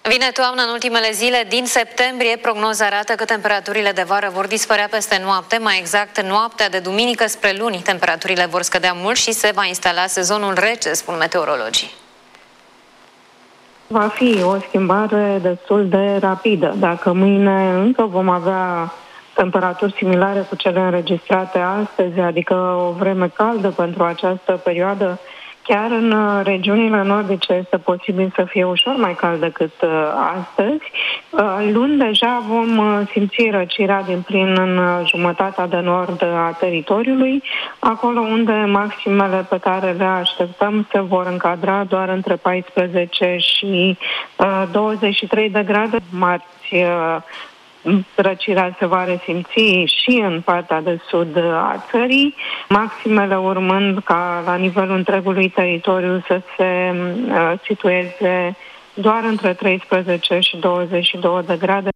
Vine toamna în ultimele zile din septembrie. Prognoza arată că temperaturile de vară vor dispărea peste noapte, mai exact noaptea de duminică spre luni. Temperaturile vor scădea mult și se va instala sezonul rece, spun meteorologii. Va fi o schimbare destul de rapidă. Dacă mâine încă vom avea temperaturi similare cu cele înregistrate astăzi, adică o vreme caldă pentru această perioadă, chiar în regiunile nordice este posibil să fie ușor mai cald decât astăzi. Luni deja vom simți răcirea din plin în jumătatea de nord a teritoriului, acolo unde maximele pe care le așteptăm se vor încadra doar între 14 și 23 de grade. Marți răcirea se va resimți și în partea de sud a țării, maximele urmând ca la nivelul întregului teritoriu să se situeze doar între 13 și 22 de grade.